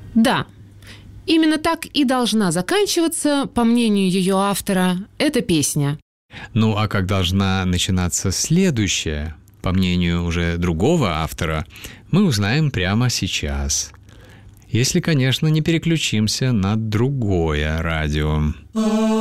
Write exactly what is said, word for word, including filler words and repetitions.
Да, именно так и должна заканчиваться, по мнению ее автора, эта песня. Ну, а как должна начинаться следующая, по мнению уже другого автора, мы узнаем прямо сейчас. Если, конечно, не переключимся на другое радио.